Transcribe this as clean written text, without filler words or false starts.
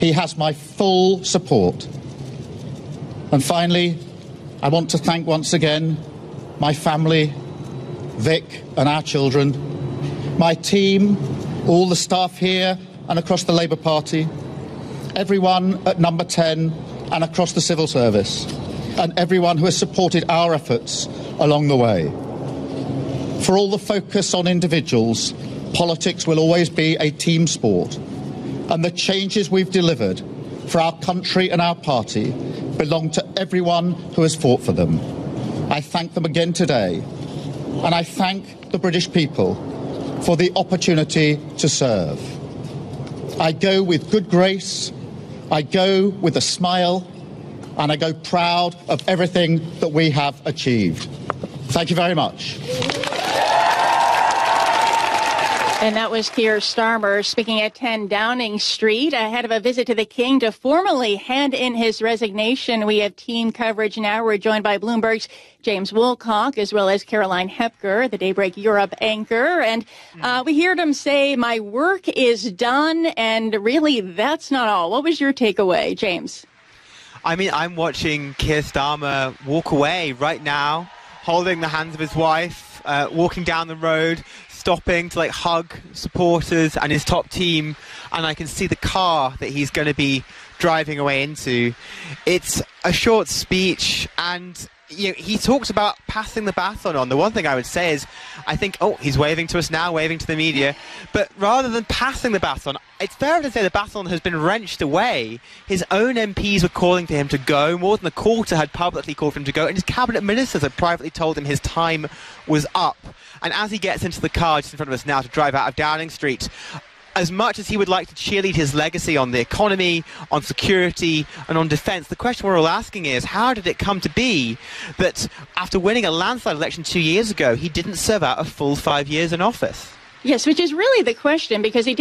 He has my full support. And finally, I want to thank once again my family, Vic and our children, my team, all the staff here and across the Labour Party, everyone at Number 10 and across the civil service, and everyone who has supported our efforts along the way. For all the focus on individuals, politics will always be a team sport, and the changes we've delivered for our country and our party belong to everyone who has fought for them. I thank them again today, and I thank the British people for the opportunity to serve. I go with good grace, I go with a smile, and I go proud of everything that we have achieved. Thank you very much. And that was Keir Starmer speaking at 10 Downing Street ahead of a visit to the King to formally hand in his resignation. We have team coverage now. We're joined by Bloomberg's James Woolcock, as well as Caroline Hepker, the Daybreak Europe anchor. And we heard him say, my work is done. And really, that's not all. What was your takeaway, James? I mean, I'm watching Keir Starmer walk away right now, holding the hands of his wife, walking down the road, stopping to hug supporters and his top team, and I can see the car that he's going to be driving away into. It's a short speech, and he talks about passing the baton on. The one thing I would say is, I think, he's waving to us now, waving to the media, but rather than passing the baton, it's fair to say the baton has been wrenched away. His own MPs were calling for him to go. More than a quarter had publicly called for him to go, and his cabinet ministers had privately told him his time was up. And as he gets into the car just in front of us now to drive out of Downing Street, as much as he would like to cheerlead his legacy on the economy, on security and on defence, the question we're all asking is, how did it come to be that after winning a landslide election 2 years ago, he didn't serve out a full 5 years in office? Yes, which is really the question, because he